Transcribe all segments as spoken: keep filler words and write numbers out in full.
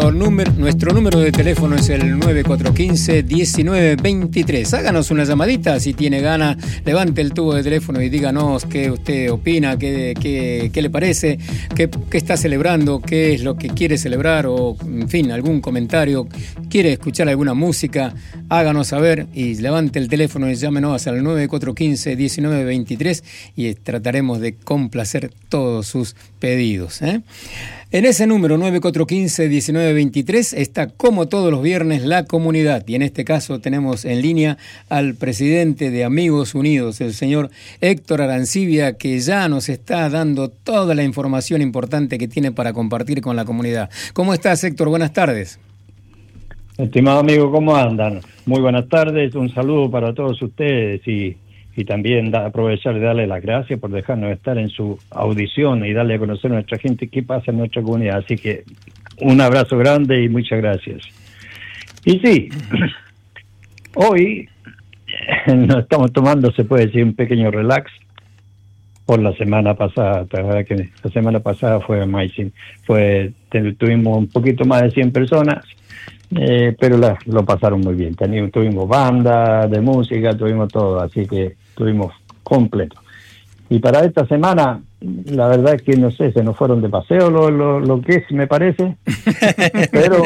Nuestro número, nuestro número de teléfono es el nueve cuatro uno cinco, uno nueve dos tres. Háganos una llamadita si tiene ganas. Levante el tubo de teléfono y díganos qué usted opina, qué, qué, qué le parece, qué, qué está celebrando, qué es lo que quiere celebrar o, en fin, algún comentario. ¿Quiere escuchar alguna música? Háganos saber y levante el teléfono y llámenos al nueve cuatro uno cinco, uno nueve dos tres y trataremos de complacer todos sus pedidos, ¿eh? En ese número nueve cuatro uno cinco, uno nueve dos tres está, como todos los viernes, la comunidad. Y en este caso tenemos en línea al presidente de Amigos Unidos, el señor Héctor Arancibia, que ya nos está dando toda la información importante que tiene para compartir con la comunidad. ¿Cómo estás, Héctor? Buenas tardes. Estimado amigo, ¿cómo andan? Muy buenas tardes, un saludo para todos ustedes y... y también da, aprovechar de darle las gracias por dejarnos estar en su audición y darle a conocer a nuestra gente qué pasa en nuestra comunidad. Así que un abrazo grande y muchas gracias. Y sí, hoy nos estamos tomando, se puede decir, un pequeño relax por la semana pasada. La verdad que la semana pasada fue amazing. Fue, tuvimos un poquito más de cien personas. Eh, pero la, lo pasaron muy bien. Tuvimos, tuvimos banda de música, tuvimos todo, así que tuvimos completo. Y para esta semana, la verdad es que no sé, se nos fueron de paseo lo, lo, lo que es, me parece, pero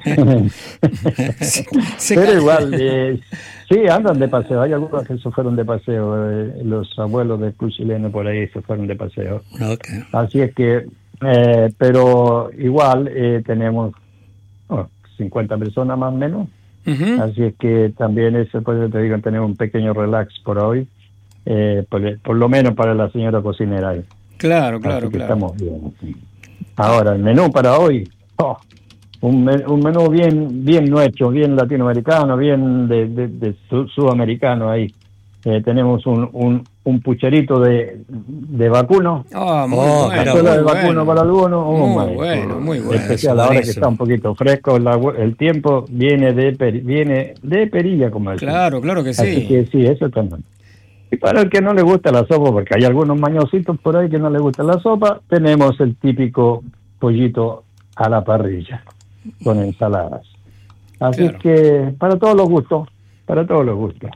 pero igual, eh, sí, andan de paseo. Hay algunos que se fueron de paseo, eh, los abuelos del club chileno por ahí se fueron de paseo. Okay. Así es que, eh, pero igual eh, tenemos... Oh, cincuenta personas más o menos, uh-huh. Así es que también eso, pues te digo, tenemos un pequeño relax por hoy, eh, por, por lo menos para la señora cocinera ahí. Claro, claro, así que claro. Estamos bien. Ahora, el menú para hoy, oh, un, men- un menú bien bien nuestro, bien latinoamericano, bien de, de, de su- sudamericano ahí. Eh, tenemos un, un, un pucherito de, de vacuno. Oh, muy oh, bueno, cazuela muy de vacuno bueno. para algunos. Oh, Muy my, bueno, muy bueno. Especial ahora que está un poquito fresco, la, el tiempo viene de peri, viene de perilla, como decimos. Claro, claro que sí. Así que sí, eso también. Y para el que no le gusta la sopa, porque hay algunos mañositos por ahí que no le gusta la sopa, tenemos el típico pollito a la parrilla, con ensaladas. Así claro. que para todos los gustos, para todos los gustos.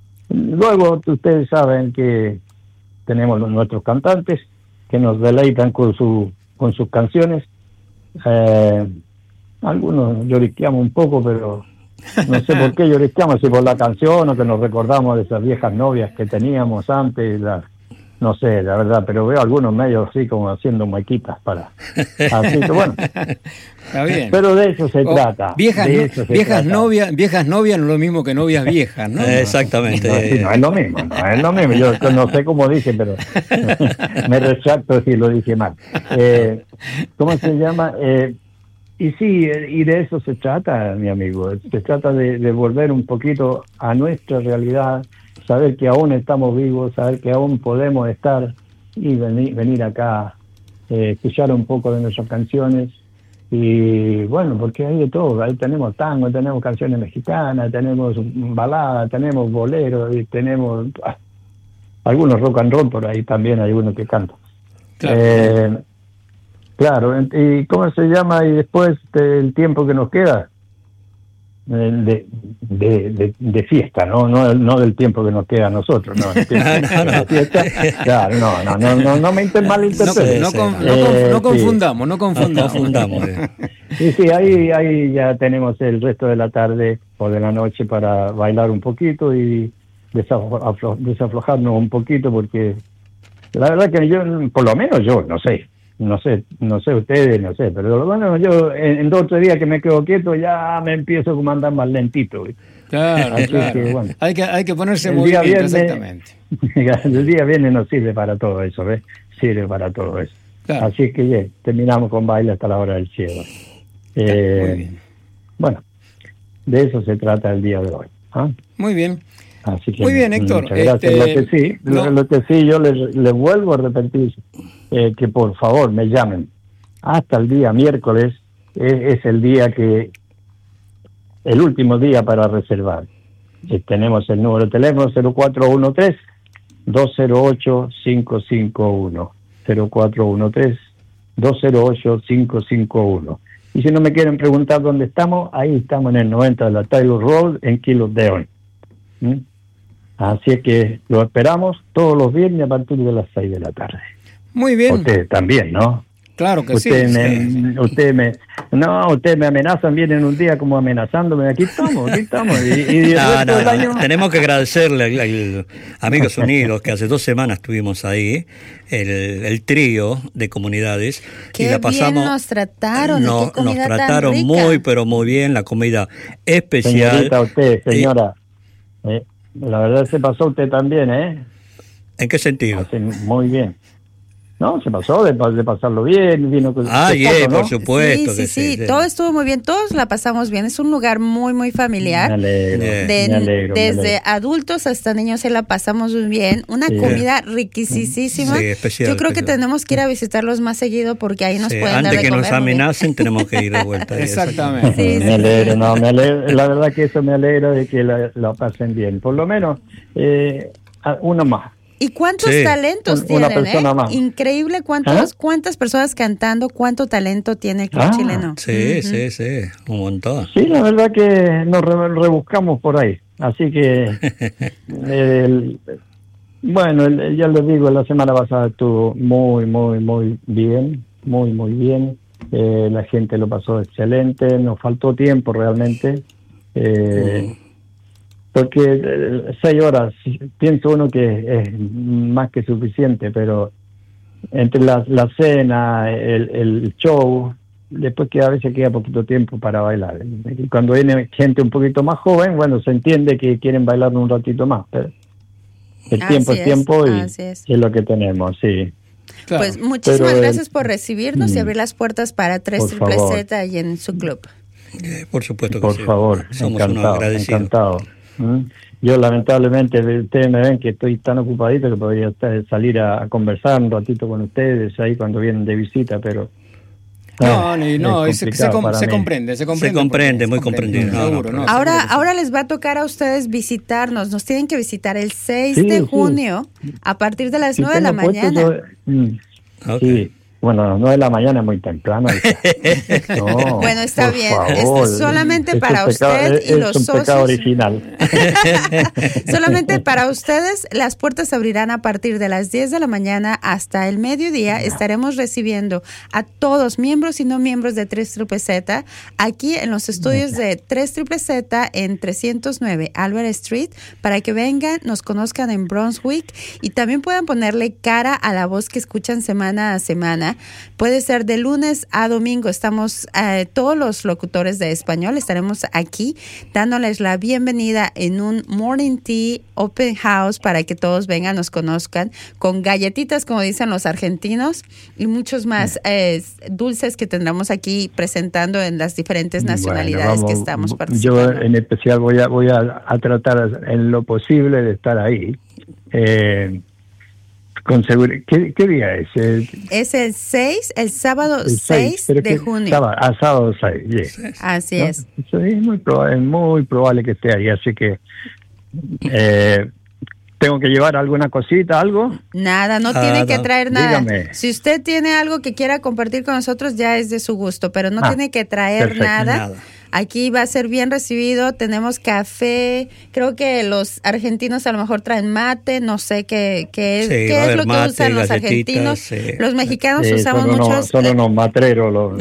Luego ustedes saben que tenemos los, nuestros cantantes que nos deleitan con su con sus canciones. Eh, algunos lloriqueamos un poco, pero no sé por qué lloriqueamos, si por la canción o que nos recordamos de esas viejas novias que teníamos antes, la, no sé, la verdad, pero veo algunos medios así como haciendo maquitas para... Así que bueno, está bien. Pero de eso se o trata. Viejas, de no, eso se viejas trata. novias, viejas novias no es lo mismo que novias viejas, ¿no? Exactamente. No, sí, no es lo mismo, no es lo mismo. Yo, yo no sé cómo dije, pero me retracto si lo dije mal. Eh, ¿Cómo se llama? Eh, y sí, y de eso se trata, mi amigo. Se trata de, de volver un poquito a nuestra realidad, saber que aún estamos vivos, saber que aún podemos estar y venir, venir acá, eh, escuchar un poco de nuestras canciones. Y bueno, porque hay de todo, ahí tenemos tango, tenemos canciones mexicanas, tenemos baladas, tenemos boleros, y tenemos ah, algunos rock and roll por ahí también, hay uno que canta. Claro, eh, claro, y ¿cómo se llama? Y después del tiempo que nos queda, de, de, de, de fiesta, ¿no? No, no del tiempo que nos queda a nosotros, ¿no? El tiempo no, no, no. Fiesta, claro, no, no, no, no, no me inter- malinterpreten. No, no, no, eh, no confundamos, sí. no confundamos. No confundamos. Sí, sí, ahí, ahí ya tenemos el resto de la tarde o de la noche para bailar un poquito y desaflo- desaflojarnos un poquito, porque la verdad que yo, por lo menos yo, no sé, no sé, no sé ustedes, no sé, pero bueno, yo en, en dos o tres días que me quedo quieto ya me empiezo a andar más lentito. Claro, así claro. Que, bueno, hay que hay que ponerse en movimiento, viernes, exactamente. El día viernes nos sirve para todo eso, ¿ves? Sirve para todo eso. Claro. Así que yeah, terminamos con baile hasta la hora del cielo. Eh, Muy bien. Bueno, de eso se trata el día de hoy. ¿Ah? Muy bien. Así que, Muy bien, Héctor. Muchas gracias. Este, lo que sí, no. lo, lo que sí yo les, les vuelvo a repetir, eh, que por favor me llamen. Hasta el día miércoles eh, es el día que, el último día para reservar. Eh, tenemos el número de teléfono cero cuatro uno tres, dos cero ocho, cinco cinco uno. cero cuatro uno tres, dos cero ocho, cinco cinco uno. Y si no me quieren preguntar dónde estamos, ahí estamos en el noventa de la Taylor Road, en Kilos de Hoy. ¿Mm? Así es que lo esperamos todos los viernes a partir de las seis de la tarde. Muy bien. Ustedes también, ¿no? Claro que usted sí. Me, sí. Usted me, no, ustedes me amenazan, vienen un día como amenazándome. Aquí estamos, aquí estamos. Y, y no, no, no. año... Tenemos que agradecerle al, al Amigos Unidos, que hace dos semanas estuvimos ahí, el, el trío de comunidades. Qué y la pasamos, bien nos trataron. No, y qué comida nos trataron tan rica. muy, pero muy bien, la comida especial. Señorita, usted, señora, y, eh, la verdad se pasó usted también, ¿eh? ¿En qué sentido? Así, muy bien. No, se pasó de, de pasarlo bien, vino con Ah, su yeah, esposo, ¿no? por supuesto. Sí, que sí, sí, sí, todo estuvo muy bien, todos la pasamos bien, es un lugar muy, muy familiar. Me alegro, De, me alegro, me desde alegro. adultos hasta niños se la pasamos muy bien, una Sí. comida riquisísima. Sí, especial, Yo creo que especial. tenemos que ir a visitarlos más seguido porque ahí nos Sí, pueden dar antes de que comer nos muy bien. amenacen, tenemos que ir de vuelta. Exactamente. Sí, me sí, alegro, sí. no, me alegro, la verdad que eso me alegra de que la, la pasen bien. Por lo menos eh, a- uno más. ¿Y cuántos Sí. talentos Una tienen, persona eh? más. Increíble cuántos, ¿Ah? cuántas personas cantando, cuánto talento tiene el club Ah, chileno. Sí, Ujú. sí, sí, un montón. Sí, la verdad que nos re- rebuscamos por ahí. Así que, el- bueno, el- ya les digo, la semana pasada estuvo muy, muy, muy bien, muy, muy bien. Eh, la gente lo pasó excelente, nos faltó tiempo realmente. Eh, Porque eh, seis horas, pienso uno que es más que suficiente, pero entre la, la cena, el, el show, después que a veces queda poquito tiempo para bailar. Y cuando viene gente un poquito más joven, bueno, se entiende que quieren bailar un ratito más, pero el Así tiempo es es, tiempo y así es. es lo que tenemos, sí. Claro. Pues muchísimas Pero, gracias eh, por recibirnos y mm, abrir las puertas para tres por Triple favor. Z y en su club. Eh, Por supuesto que Por sí. favor, Somos unos encantado, agradecidos. encantado. ¿Mm? Yo lamentablemente, ustedes me ven que estoy tan ocupadito que podría estar- salir a, a conversar un ratito con ustedes ahí cuando vienen de visita, pero... No, ah, ni- no, es se, se, complicado com- para se mí. comprende, se comprende. Se comprende, porque- muy se comprendido. No, no, seguro, pero- no, Ahora, seguro que sí. ahora les va a tocar a ustedes visitarnos. Nos tienen que visitar el seis Sí, de sí. junio a partir de las Si nueve de la tengo puesto mañana. yo- mm, Ok. Sí, bueno, a las nueve de la mañana es muy temprano. hija. No, Bueno, está por bien. favor. Es solamente un para pecado- usted y es los un pecado socios. original. Solamente para ustedes, las puertas se abrirán a partir de las diez de la mañana hasta el mediodía. Estaremos recibiendo a todos, miembros y no miembros de tres Triple Z, aquí en los estudios de tres Triple Z en trescientos nueve Albert Street, para que vengan, nos conozcan en Brunswick y también puedan ponerle cara a la voz que escuchan semana a semana. Puede ser de lunes a domingo. Estamos, eh, todos los locutores de español, estaremos aquí dándoles la bienvenida en un Morning Tea Open House para que todos vengan, nos conozcan, con galletitas, como dicen los argentinos, y muchos más eh, dulces que tendremos aquí presentando en las diferentes nacionalidades Bueno, que vamos, estamos Yo participando. en especial voy a voy a, a tratar en lo posible de estar ahí. Eh, con seguro. ¿Qué, qué día es? El, Es el seis, el sábado el seis pero de que- junio. Sábado, ah, sábado seis, yeah. Así ¿No? es. Sí, es muy probable, es muy probable que esté ahí, así que eh, tengo que llevar alguna cosita, algo. Nada, no Ah, tiene que no. traer nada. Dígame. Si usted tiene algo que quiera compartir con nosotros, ya es de su gusto, pero no Ah, tiene que traer perfecto. nada. Nada. Aquí va a ser bien recibido. Tenemos café. Creo que los argentinos a lo mejor traen mate. No sé qué, qué es, Sí, qué va a es haber lo que mate, usan los galletitas, argentinos. sí. Los mexicanos Sí, usamos son, muchos. unos, son unos matreros. Los,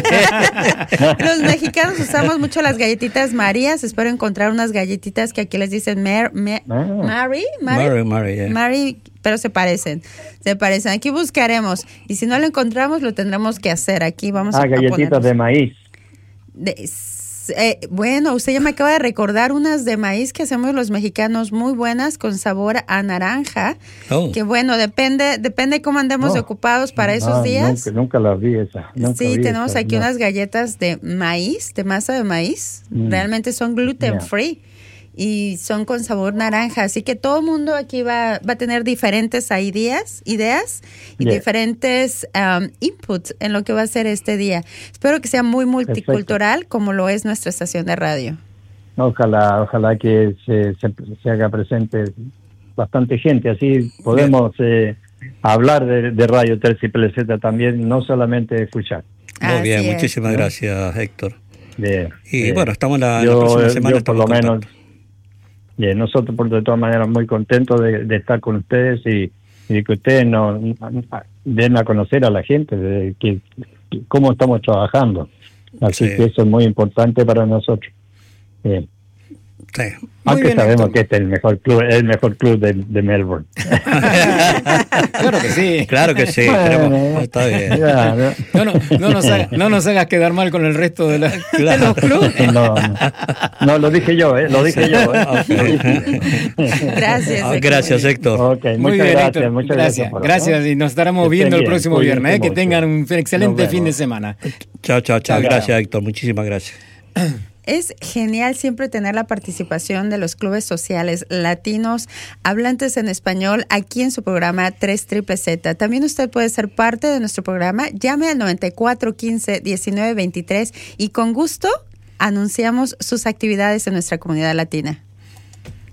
Los mexicanos usamos mucho las galletitas Marías. Espero encontrar unas galletitas que aquí les dicen Mar, Ma- Ah. Mary, Mary, Mary, Mary, yeah. Mary, pero se parecen, se parecen. Aquí buscaremos y si no lo encontramos lo tendremos que hacer. Aquí vamos a ah, galletitas ponernos. de maíz. De- s- eh, bueno, usted ya me acaba de recordar unas de maíz que hacemos los mexicanos muy buenas con sabor a naranja. Oh. Que bueno, depende, depende cómo andemos No. ocupados para esos Ah, días. Nunca, nunca las vi esas. nunca Sí, vi tenemos esas, aquí no. unas galletas de maíz, de masa de maíz. Mm. Realmente son gluten Yeah. free y son con sabor naranja. Así que todo el mundo aquí va, va a tener diferentes ideas, ideas y Yeah. diferentes um, inputs en lo que va a ser este día. Espero que sea muy multicultural como lo es nuestra estación de radio. Ojalá, ojalá que se, se, se haga presente bastante gente, así podemos eh, hablar de, de Radio tres Triple Z también, no solamente escuchar. Muy Así bien, es. muchísimas gracias, Héctor. Bien, Y bien. bueno, estamos la, la yo, próxima semana. yo por estamos lo en menos, contacto. bien, nosotros por de todas maneras muy contentos de, de estar con ustedes y, y que ustedes nos den a conocer a la gente de que, que cómo estamos trabajando. Así Sí. que eso es muy importante para nosotros. Bien. Sí. Aunque bien, sabemos Héctor. que este es el mejor club, el mejor club de, de Melbourne. Claro que sí. Claro que sí, Bueno, tenemos- está bien. ya, ¿no? No, no, no, nos haga- no nos hagas quedar mal con el resto de, la- de los clubes. No, no, no, lo dije yo, ¿eh? Lo dije yo. ¿eh? Gracias. Ah, Héctor. gracias, Héctor. Ok, Muy muchas bien, gracias, Héctor. muchas Gracias, gracias. por- gracias. ¿no? Y nos estaremos Que viendo estén el bien, próximo cuídense viernes. ¿eh? Que mucho. tengan un excelente Nos fin de vemos. semana. Chao, chao, chao. Chao, Gracias, chao. Héctor. Muchísimas gracias. Es genial siempre tener la participación de los clubes sociales latinos hablantes en español aquí en su programa tres Triple Z. También usted puede ser parte de nuestro programa. Llame al noventa y cuatro quince diecinueve veintitrés y con gusto anunciamos sus actividades en nuestra comunidad latina.